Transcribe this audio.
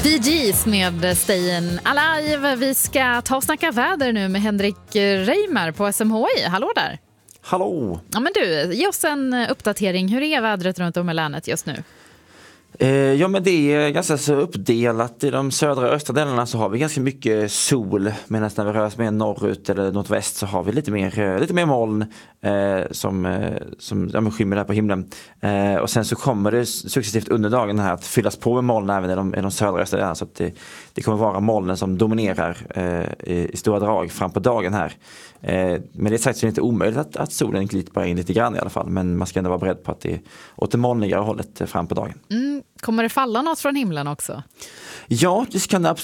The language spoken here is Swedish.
DJs med Stayin' Alive. Vi ska ta och snacka väder nu med Henrik Reimer på SMHI. Hallå där. Hallå. Ja, men du, ge oss en uppdatering. Hur är vädret runt om i länet just nu? Ja, men det är ganska så uppdelat. I de södra och östra delarna så har vi ganska mycket sol, medan när vi rör oss mer norrut eller nordväst så har vi lite mer moln som skymmer där på himlen. Och sen så kommer det successivt under dagen här att fyllas på med moln även i de södra och östra delarna, så att det kommer vara molnen som dominerar i stora drag fram på dagen här. Men det är sagt så inte omöjligt att solen glider bara in lite grann i alla fall, men man ska ändå vara beredd på att det är åt det molnigare hållet fram på dagen. Kommer det falla något från himlen också? Ja, det kan det absolut.